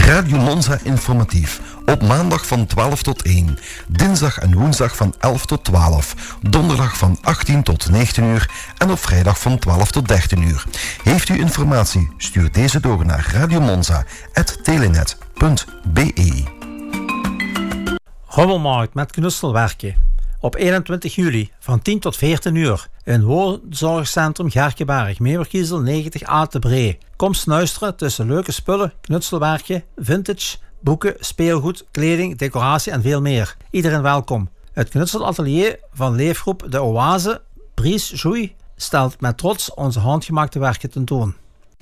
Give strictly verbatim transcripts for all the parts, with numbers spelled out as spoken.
Radio Monza informatief. Op maandag van twaalf tot één. Dinsdag en woensdag van elf tot twaalf. Donderdag van achttien tot negentien uur. En op vrijdag van twaalf tot dertien uur. Heeft u informatie? Stuur deze door naar radiomonza at telenet punt b e. Rommelmarkt met knutselwerken. Op eenentwintig juli van tien tot veertien uur in woonzorgcentrum Gerkeberg, Meeuwerkiezel negentig A te Bree. Kom snuisteren tussen leuke spullen, knutselwerken, vintage, boeken, speelgoed, kleding, decoratie en veel meer. Iedereen welkom. Het knutselatelier van leefgroep De Oase, Bries Joui, stelt met trots onze handgemaakte werken tentoon.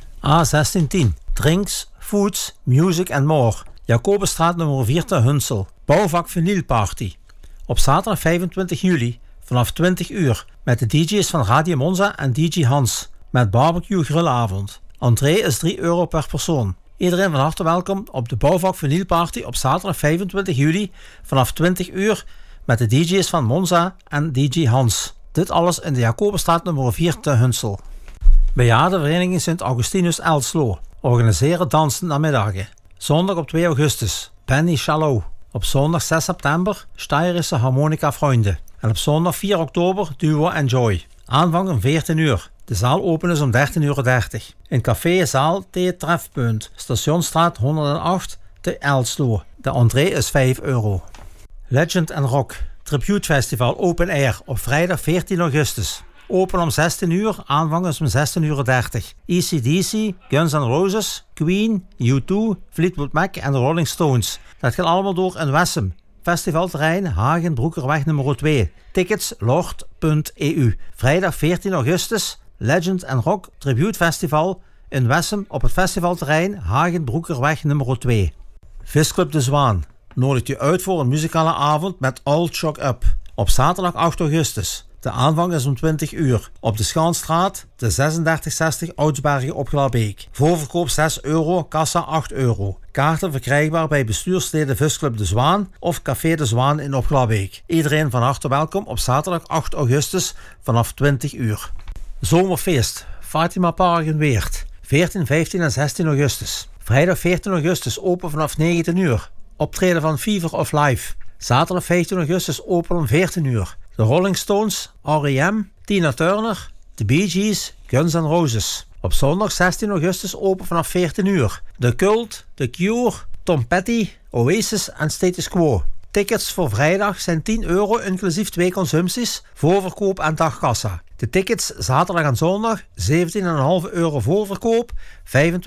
A zestien tien. Drinks, foods, music and more. Jacobusstraat nummer vier te Hunsel. Bouwvak Vinylparty. Op zaterdag vijfentwintig juli vanaf twintig uur met de D J's van Radio Monza en D J Hans met barbecue grillavond. Entree is drie euro per persoon. Iedereen van harte welkom op de Bouwvak Vinylparty op zaterdag vijfentwintig juli vanaf twintig uur met de D J's van Monza en D J Hans. Dit alles in de Jacobusstraat nummer vier te Hunsel. Bejaardenvereniging Sint Augustinus Elslo organiseren dansen namiddagen. Zondag op twee augustus, Penny Shallow. Op zondag zes september, Steirische Harmonica Vrienden. En op zondag vier oktober, Duo Enjoy. Aanvang om veertien uur. De zaal open is om dertien uur dertig. In café Zaal T Trefpunt, Stationsstraat honderdacht te Elslo. De entree is vijf euro. Legend and Rock, Tribute Festival Open Air op vrijdag veertien augustus. Open om zestien uur, aanvang is om zestien uur dertig. A C D C, Guns N' Roses, Queen, U twee, Fleetwood Mac en de Rolling Stones. Dat gaat allemaal door in Wessem. Festivalterrein Hagen Broekerweg nummer twee. Tickets lord punt e u. Vrijdag veertien augustus, Legend and Rock Tribute Festival in Wessem op het festivalterrein Hagen Broekerweg nummer twee. Visclub De Zwaan nodigt u uit voor een muzikale avond met All Shock Up. Op zaterdag acht augustus. De aanvang is om twintig uur. Op de Schaanstraat, de zesendertig zestig Oudsbergen op Glabbeek. Voorverkoop zes euro, kassa acht euro. Kaarten verkrijgbaar bij bestuursleden Visclub De Zwaan of Café De Zwaan in Opglabbeek. Iedereen van harte welkom op zaterdag acht augustus vanaf twintig uur. Zomerfeest, Fatima Park in Weert. veertien, vijftien en zestien augustus. Vrijdag veertien augustus open vanaf negentien uur. Optreden van Fever of Life. Zaterdag vijftien augustus open om veertien uur. De Rolling Stones, R E M, Tina Turner, The Bee Gees, Guns N' Roses. Op zondag zestien augustus open vanaf veertien uur. The Cult, The Cure, Tom Petty, Oasis en Status Quo. Tickets voor vrijdag zijn tien euro inclusief twee consumpties, voorverkoop en dagkassa. De tickets zaterdag en zondag zeventien komma vijf euro voorverkoop, vijfentwintig